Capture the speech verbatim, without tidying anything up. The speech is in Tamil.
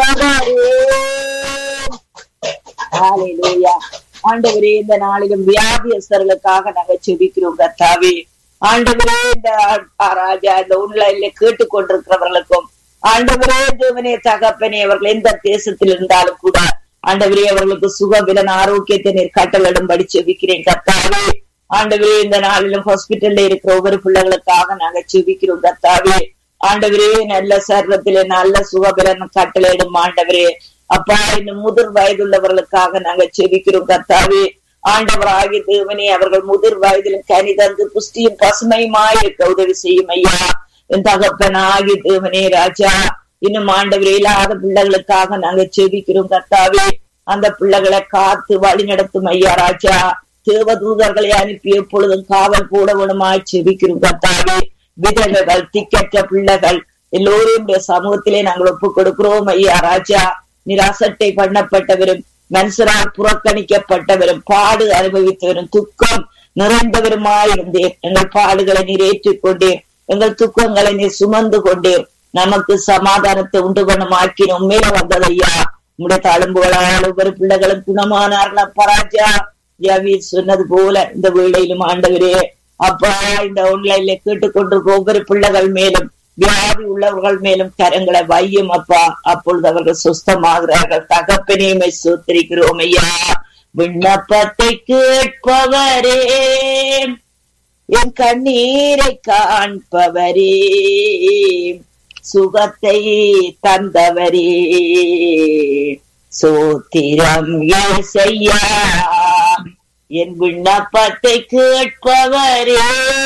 ஹல்லேலூயா. ஆண்டவரே, இந்த நாளிலும் வியாதியஸ்தர்களுக்காக நாங்க செபிக்கிறோம் கர்த்தாவே. ஆண்டவரே, இந்த ராஜா இந்த உண்மையில கேட்டுக் கொண்டிருக்கிறவர்களுக்கும் ஆண்டவரே தேவனே தகப்பனே, அவர்கள் எந்த தேசத்தில் இருந்தாலும் கூட ஆண்டவரே அவர்களுக்கு சுகபலன் ஆரோக்கியத்தை நீர் கட்டளையிடும்படி செபிக்கிறேன் கர்த்தாவே. ஆண்டவரே, இந்த நாளிலும் ஹாஸ்பிட்டல்ல இருக்கிற ஒவ்வொரு பிள்ளைகளுக்காக நாங்க செபிக்கிறோம் கர்த்தாவே. ஆண்டவரே, நல்ல சர்வத்திலே நல்ல சுகபலன் கட்டளையிடும் ஆண்டவரே. அப்பா, இந்த முதிர் வயதுள்ளவர்களுக்காக நாங்க செபிக்கிறோம் கர்த்தாவே. ஆண்டவராகிய தேவனே, அவர்கள் முதிர் வயதிலும் கனி தந்து புஷ்டியும் பசுமையுமாய் இருக்க உதவி செய்யும் ஐயா. என் தகப்பனாகிய தேவனே ராஜா, இன்னும் ஆண்டவரே இல்லாத பிள்ளைகளுக்காக நாங்க செபிக்கிறோம் கர்த்தாவே. அந்த பிள்ளைகளை காத்து வழி நடத்தும் ஐயா ராஜா. தேவதூதர்களை அனுப்பி எப்பொழுதும் காவல் போட வேணுமாய் செபிக்கிறோம் கர்த்தாவே. விதவைகள், திக்கற்ற பிள்ளைகள் எல்லோரும் சமூகத்திலே நாங்கள் ஒப்புக் கொடுக்கிறோம் ஐயா ராஜா. நிராசட்டை பண்ணப்பட்டவரும் மனுஷரால் புறக்கணிக்கப்பட்டவரும் பாடு அனுபவித்தவரும் துக்கம் நிறைந்தவருமாயிருந்தேன். எங்கள் பாடுகளை நீர் ஏற்றுக்கொண்டேன், எங்கள் துக்கங்களை நீர் சுமந்து கொண்டேன். நமக்கு சமாதானத்தை உண்டு பண்ணமாக்கின உண்மையில வந்ததையா. உங்களுடைய தழும்புகளால் ஒவ்வொரு பிள்ளைகளும் குணமானார்கள் பராஜா. ஜாவீர் சொன்னது போல இந்த வேளையிலும் ஆண்டவரே அப்பா, இந்த ஆன்லைன்ல கேட்டுக்கொண்டிருக்க ஒவ்வொரு பிள்ளைகள் மேலும் வியாதி உள்ளவர்கள் மேலும் கரங்களை வையும் அப்பா. அப்பொழுது அவர்கள் சுஸ்தமாகிறார்கள். தகப்பனேமை சோத்திரிக்கிறோம் ஐயா. விண்ணப்பத்தை கேட்பவரே, என் கண்ணீரை காண்பவரே, சுகத்தை தந்தவரே, சோத்திரம் ஏசையா. என் விண்ணப்பத்தை கேட்பவரே,